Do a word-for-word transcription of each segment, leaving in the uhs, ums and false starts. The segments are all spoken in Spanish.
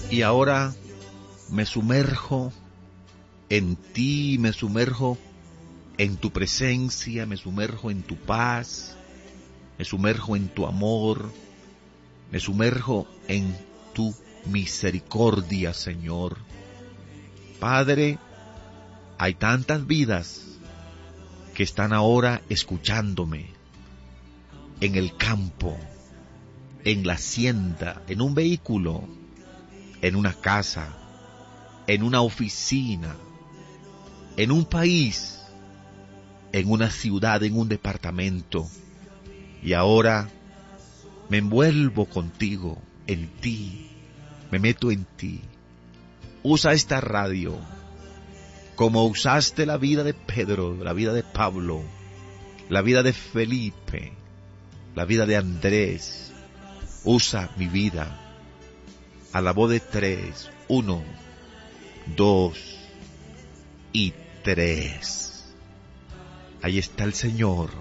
Y ahora me sumerjo en ti, me sumerjo en tu presencia, me sumerjo en tu paz, me sumerjo en tu amor, me sumerjo en tu misericordia, Señor. Padre, hay tantas vidas que están ahora escuchándome en el campo, en la hacienda, en un vehículo, en una casa, en una oficina, en un país, en una ciudad, en un departamento. Y ahora me envuelvo contigo, en ti, me meto en ti. Usa esta radio como usaste la vida de Pedro, la vida de Pablo, la vida de Felipe, la vida de Andrés. Usa mi vida. A la voz de tres, uno, dos y tres. Ahí está el Señor.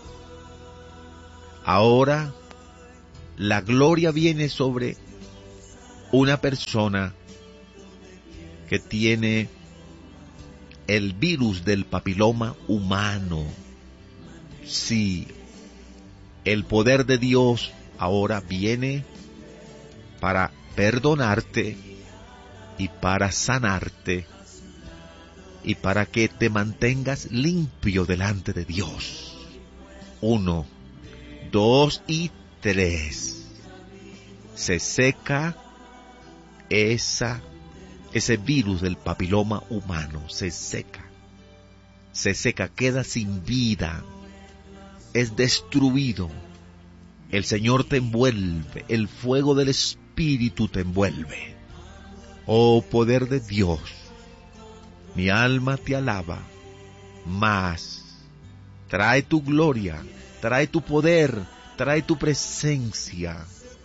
Ahora la gloria viene sobre una persona que tiene el virus del papiloma humano. Sí, el poder de Dios ahora viene para perdonarte y para sanarte y para que te mantengas limpio delante de Dios. Uno, dos y tres. Se seca esa, ese virus del papiloma humano. Se seca. Se seca, queda sin vida. Es destruido. El Señor te envuelve. El fuego del Espíritu te envuelve. Oh poder de Dios, mi alma te alaba. Mas trae tu gloria, trae tu poder, trae tu presencia.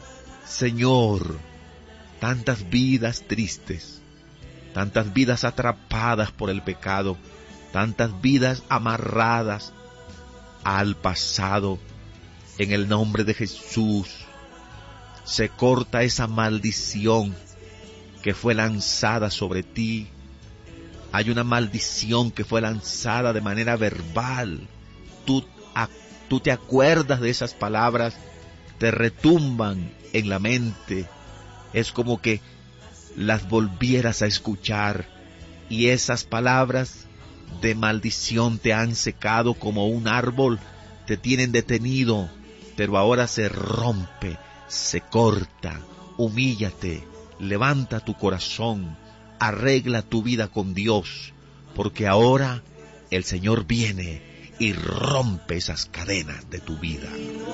Señor, tantas vidas tristes, tantas vidas atrapadas por el pecado, tantas vidas amarradas al pasado. En el nombre de Jesús, se corta esa maldición que fue lanzada sobre ti. Hay una maldición que fue lanzada de manera verbal. Tú, a, tú te acuerdas de esas palabras, te retumban en la mente. Es como que las volvieras a escuchar y esas palabras de maldición te han secado como un árbol, te tienen detenido, pero ahora se rompe, se corta. Humíllate, levanta tu corazón, arregla tu vida con Dios, porque ahora el Señor viene y rompe esas cadenas de tu vida.